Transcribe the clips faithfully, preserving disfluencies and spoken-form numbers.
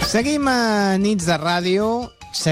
Seguim a Nits de Ràdio,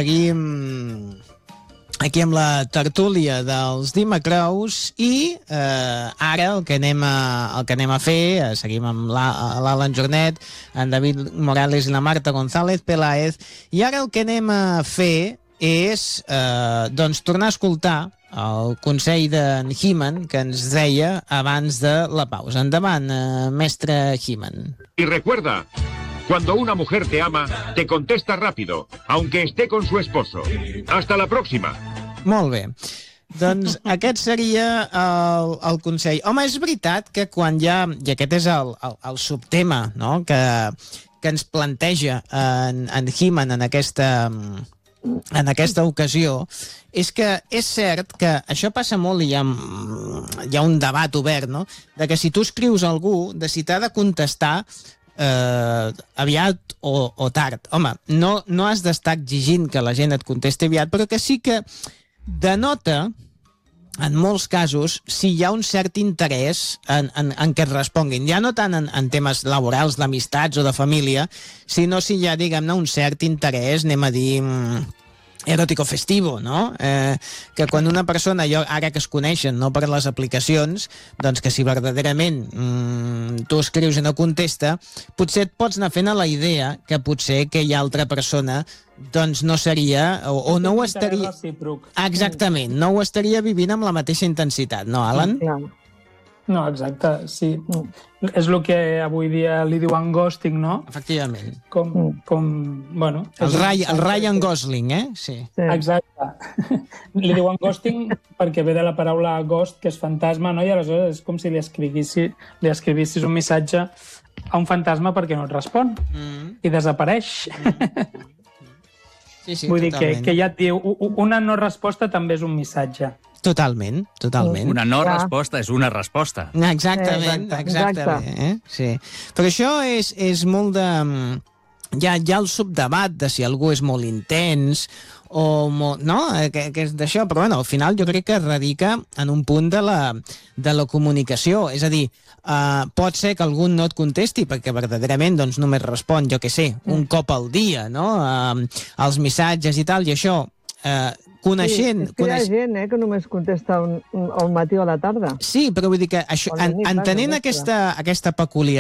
seguim aquí amb la tertúlia dels Dimecrous i eh, ara el que anem a, el que anem a fer, eh, seguim amb l'Alan Jornet, en David Morales i la Marta González Peláez, i ara el que anem a fer és eh, doncs tornar a escoltar el consell d'en He-Man que ens deia abans de la pausa. Endavant, eh, mestre He-Man. Y recuerda, cuando una mujer te ama, te contesta rápido, aunque esté con su esposo. Hasta la próxima. Molt bé. Doncs aquest seria el, el consell. Home, és veritat que quan hi ha, i aquest és el, el, el subtema, no?, que, que ens planteja en, en He-Man en aquesta, en aquesta ocasió, és que és cert que això passa molt i hi ha, hi ha un debat obert, no?, de que si tu escrius a algú, de si t'ha de contestar eh, aviat o, o tard. Home, no, no has d'estar exigint que la gent et contesti aviat, però que sí que denota, en molts casos, si hi ha un cert interès en, en, en què et responguin. Ja no tant en, en temes laborals, d'amistats o de família, sinó si hi ha, diguem-ne, un cert interès, anem a dir, eròtico festivo, no? Eh, que quan una persona, jo, ara que es coneixen, no per les aplicacions, doncs que si verdaderament mm, tu escrius i no contesta, potser et pots anar fent a la idea que potser aquella altra persona doncs no seria, o, o no ho estaria... Exactament, no ho estaria vivint amb la mateixa intensitat, no, Alan? No, exacte, sí. És el que avui dia li diuen ghosting, no? Efectivament. Com, com bueno... El, Ray, el Ryan Gosling, eh? Sí. Exacte. Li diuen ghosting perquè ve de la paraula ghost, que és fantasma, no? I aleshores és com si li escrivissis, li escrivissis un missatge a un fantasma perquè no et respon. Mm. I desapareix. Mm. Sí, sí, Vull totalment. dir que, que ja et diu, una no resposta també és un missatge. Totalment, totalment. Una no resposta és una resposta. Exactament, exactament. Eh? Sí. Però això és, és molt de... Hi ha, hi ha el subdebat de si algú és molt intens o molt, no? Que, que és d'això, però bueno, al final jo crec que radica en un punt de la, de la comunicació. És a dir, uh, pot ser que algú no et contesti perquè verdaderament doncs, només respon, jo què sé, un cop al dia, no? Uh, els missatges i tal, i això... Uh, coneixent... Sí, és que coneix... hi ha gent eh, que només contesta un, un, al matí o a la tarda. Sí, però vull dir que això, en, entenent aquesta, aquesta peculiaritat